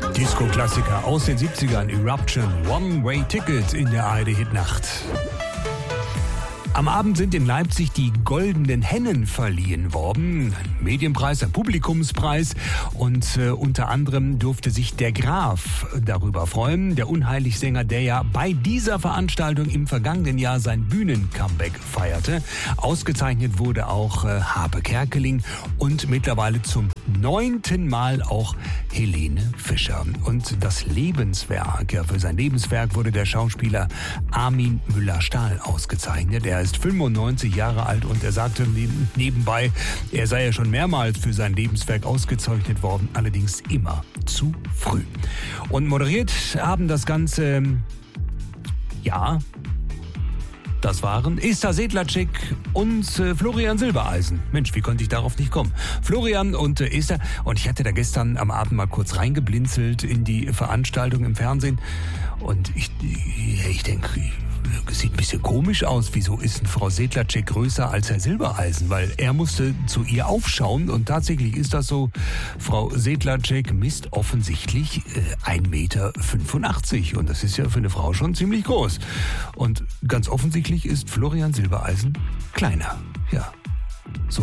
Disco-Klassiker aus den 70ern, Eruption, One-Way Ticket in der ARD-Hitnacht. Am Abend sind in Leipzig die Goldenen Hennen verliehen worden. Ein Medienpreis, ein Publikumspreis. Und unter anderem durfte sich der Graf darüber freuen. Der Unheiligsänger, der ja bei dieser Veranstaltung im vergangenen Jahr sein Bühnen-Comeback feierte. Ausgezeichnet wurde auch Harpe Kerkeling und mittlerweile zum 9. Mal auch Helene Fischer. Und das Lebenswerk, ja, für sein Lebenswerk wurde der Schauspieler Armin Müller-Stahl ausgezeichnet. Er ist 95 Jahre alt und er sagte nebenbei, er sei ja schon mehrmals für sein Lebenswerk ausgezeichnet worden, allerdings immer zu früh. Und moderiert haben das Ganze, ja, das waren Esther Sedlacek und Florian Silbereisen. Mensch, wie konnte ich darauf nicht kommen? Florian und Esther. Und ich hatte da gestern am Abend mal kurz reingeblinzelt in die Veranstaltung im Fernsehen. Und ich denke, es sieht ein bisschen komisch aus. Wieso ist denn Frau Sedlacek größer als Herr Silbereisen? Weil er musste zu ihr aufschauen und tatsächlich ist das so. Frau Sedlacek misst offensichtlich 1,85 Meter und das ist ja für eine Frau schon ziemlich groß. Und ganz offensichtlich ist Florian Silbereisen kleiner. Ja, so.